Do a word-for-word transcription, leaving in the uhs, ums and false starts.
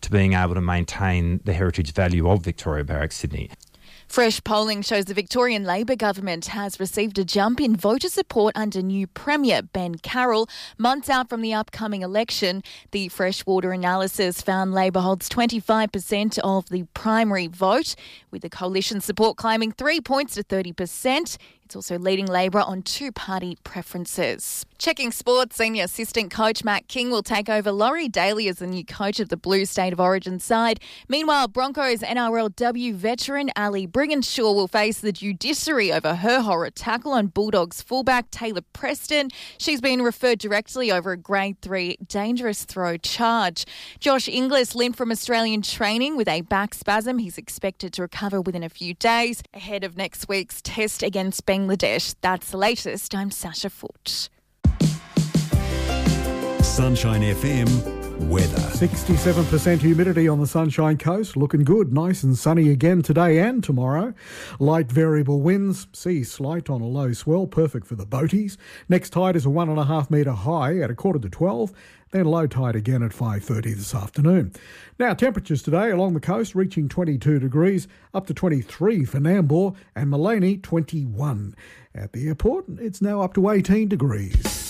to being able to maintain the heritage value of Victoria Barracks, Sydney. Fresh polling shows the Victorian Labor government has received a jump in voter support under new Premier Ben Carroll. Months out from the upcoming election, the Freshwater analysis found Labor holds twenty-five percent of the primary vote, with the coalition support climbing three points to thirty percent. It's also leading Labor on two-party preferences. Checking sports, senior assistant coach Matt King will take over Laurie Daly as the new coach of the Blue State of Origin side. Meanwhile, Broncos N R L W veteran Ali Brigginshaw will face the judiciary over her horror tackle on Bulldogs fullback Taylor Preston. She's been referred directly over a grade three dangerous throw charge. Josh Inglis limped from Australian training with a back spasm. He's expected to recover within a few days ahead of next week's test against Bangladesh. That's the latest. I'm Sasha Foote. Sunshine F M weather. sixty-seven percent humidity on the Sunshine Coast. Looking good. Nice and sunny again today and tomorrow. Light variable winds. Sea slight on a low swell. Perfect for the boaties. Next tide is a one and a half metre high at a quarter to twelve. Then low tide again at five thirty this afternoon. Now, temperatures today along the coast reaching twenty-two degrees, up to twenty-three for Nambour, and Maleny twenty-one. At the airport, it's now up to eighteen degrees.